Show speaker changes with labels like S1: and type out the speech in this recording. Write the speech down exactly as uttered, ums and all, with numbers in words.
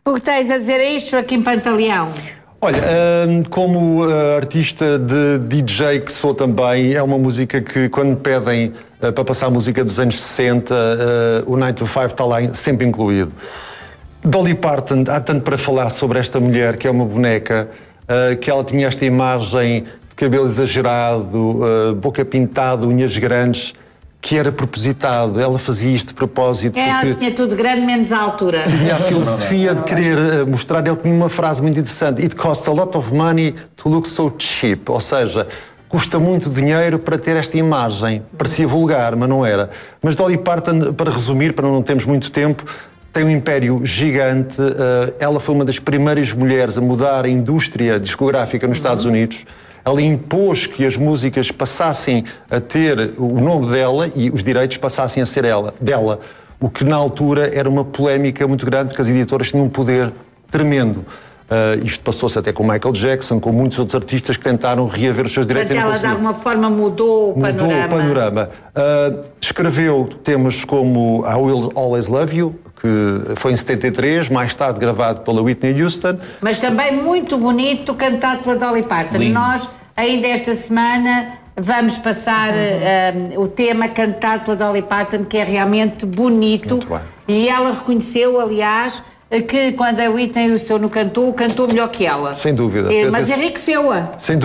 S1: O que tens a dizer a isto, Joaquim Pantaleão?
S2: Olha, como artista de D J que sou também, é uma música que quando me pedem para passar a música dos anos sessenta, o nine to five está lá sempre incluído. Dolly Parton, há tanto para falar sobre esta mulher, que é uma boneca, que ela tinha esta imagem de cabelo exagerado, boca pintada, unhas grandes, que era propositado. Ela fazia isto de propósito.
S1: É,
S2: porque
S1: ela tinha tudo grande, menos a altura.
S2: Tinha a filosofia de querer mostrar. Ele tinha uma frase muito interessante: It costs a lot of money to look so cheap. Ou seja, custa muito dinheiro para ter esta imagem. Parecia vulgar, mas não era. Mas Dolly Parton, para resumir, para não termos muito tempo, tem um império gigante. Ela foi uma das primeiras mulheres a mudar a indústria discográfica nos Estados Unidos. Ela impôs que as músicas passassem a ter o nome dela e os direitos passassem a ser ela, dela. O que na altura era uma polémica muito grande, porque as editoras tinham um poder tremendo. Uh, isto passou-se até com Michael Jackson, com muitos outros artistas que tentaram reaver os seus direitos.
S1: Portanto, ela de alguma forma mudou o panorama.
S2: Mudou o panorama. Uh, escreveu temas como I Will Always Love You, que foi em setenta e três, mais tarde gravado pela Whitney Houston.
S1: Mas também muito bonito, cantado pela Dolly Parton.
S3: Lindo.
S1: Nós, ainda esta semana, vamos passar uh, o tema cantado pela Dolly Parton, que é realmente bonito.
S2: Muito bem.
S1: E ela reconheceu, aliás, que quando a Whitney Houston no cantou, cantou melhor que ela.
S2: Sem dúvida.
S1: É,
S2: Fez
S1: mas
S2: esse...
S1: enriqueceu-a.
S2: Sem dúvida.